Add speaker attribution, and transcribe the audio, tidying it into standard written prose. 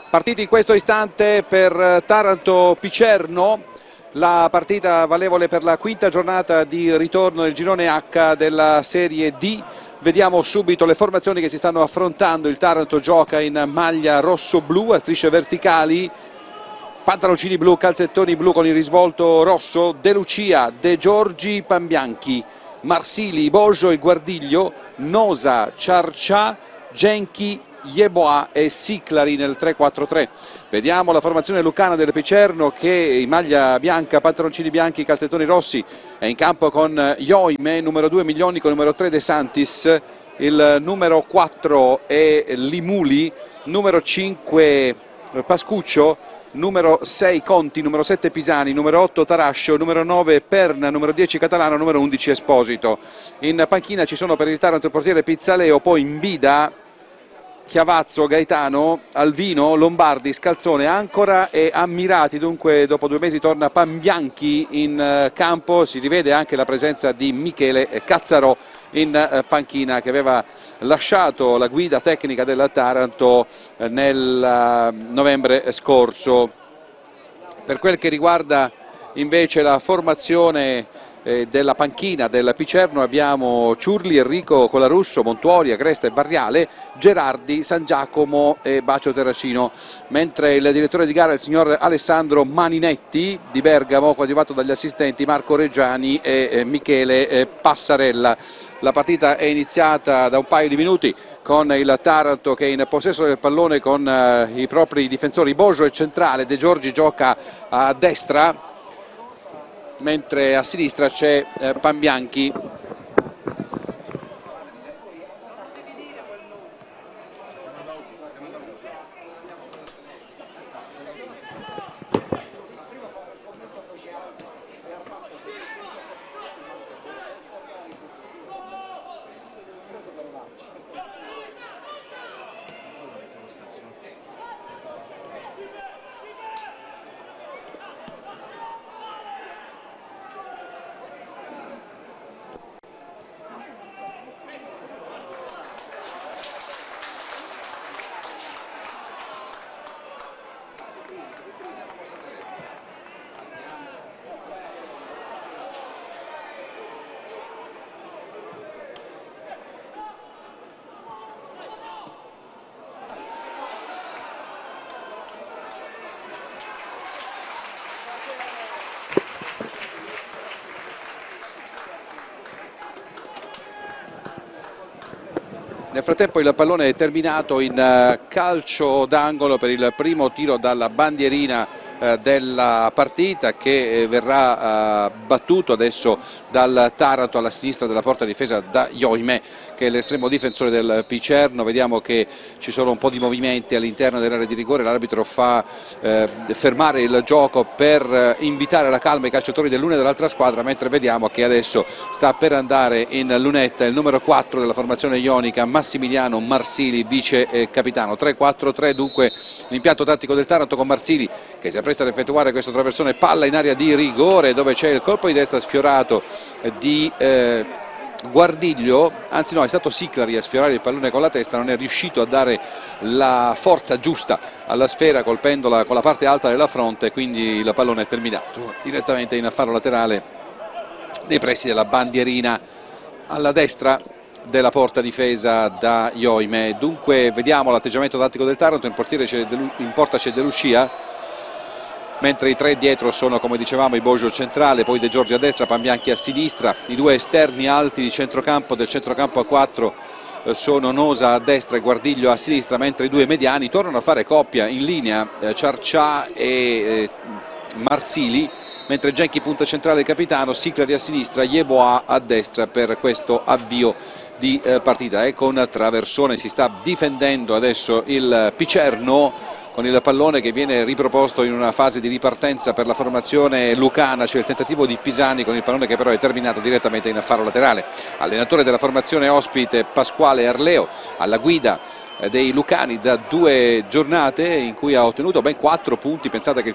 Speaker 1: Partiti in questo istante per Taranto-Picerno, la partita valevole per la quinta giornata di ritorno nel girone H della Serie D. Vediamo subito le formazioni che si stanno affrontando. Il Taranto gioca in maglia rosso-blu a strisce verticali, pantaloncini blu, calzettoni blu con il risvolto rosso. De Lucia, De Giorgi, Pambianchi, Marsili, Boggio e Guardiglio, Nosa, Ciarcià, Genchi, Yeboah e Siclari nel 3-4-3. Vediamo la formazione lucana del Picerno che in maglia bianca, pantaloncini bianchi, calzettoni rossi è in campo con Ioime, numero 2 Miglionico, numero 3 De Santis, il numero 4 è Limuli, numero 5 Pascuccio, numero 6 Conti, numero 7 Pisani, numero 8 Tarascio, numero 9 Perna, numero 10 Catalano, numero 11 Esposito. In panchina ci sono per il Taranto il portiere Pizzaleo, poi Imbida, Chiavazzo, Gaetano, Alvino, Lombardi, Scalzone, Ancora e Ammirati. Dunque dopo 2 mesi torna Pambianchi in campo, si rivede anche la presenza di Michele Cazzarò in panchina, che aveva lasciato la guida tecnica della Taranto nel novembre scorso. Per quel che riguarda invece la formazione della panchina del Picerno, abbiamo Ciurli, Enrico, Colarusso, Montuori, Agresta e Varriale, Gerardi, San Giacomo e Bacio Terracino, mentre il direttore di gara è il signor Alessandro Maninetti di Bergamo, coadiuvato dagli assistenti Marco Reggiani e Michele Passarella. La partita è iniziata da un paio di minuti con il Taranto che è in possesso del pallone con i propri difensori. Boggio è centrale, De Giorgi gioca a destra, mentre a sinistra c'è Pambianchi. Nel frattempo il pallone è terminato in calcio d'angolo per il primo tiro dalla bandierina della partita, che verrà battuto adesso dal Taranto alla sinistra della porta difesa da Ioime, che è l'estremo difensore del Picerno. Vediamo che ci sono un po' di movimenti all'interno dell'area di rigore, l'arbitro fa fermare il gioco per invitare la calma i calciatori dell'una e dell'altra squadra, mentre vediamo che adesso sta per andare in lunetta il numero 4 della formazione ionica, Massimiliano Marsili, vice capitano. 3-4-3 dunque l'impianto tattico del Taranto, con Marsili che si appresta ad effettuare questo traversone, palla in area di rigore dove c'è il colpo di destra sfiorato di Guardiglio, anzi no, è stato Siclari a sfiorare il pallone con la testa, non è riuscito a dare la forza giusta alla sfera colpendola con la parte alta della fronte, quindi il pallone è terminato direttamente in fallo laterale nei pressi della bandierina alla destra della porta difesa da Ioime. Dunque vediamo l'atteggiamento tattico del Taranto. In porta c'è De Lucia, mentre i tre dietro sono, come dicevamo, i Boggio centrale, poi De Giorgi a destra, Pambianchi a sinistra. I due esterni alti di centrocampo del centrocampo a 4 sono Nosa a destra e Guardiglio a sinistra, mentre i due mediani tornano a fare coppia in linea, Ciarcià e Marsili, mentre Genchi punta centrale il capitano, Siclari a sinistra, Yeboah a destra per questo avvio di partita. E con traversone si sta difendendo adesso il Picerno, con il pallone che viene riproposto in una fase di ripartenza per la formazione lucana. C'è il tentativo di Pisani con il pallone che però è terminato direttamente in fallo laterale. Allenatore della formazione ospite Pasquale Arleo, alla guida dei lucani da 2 giornate in cui ha ottenuto ben 4 punti. Pensate che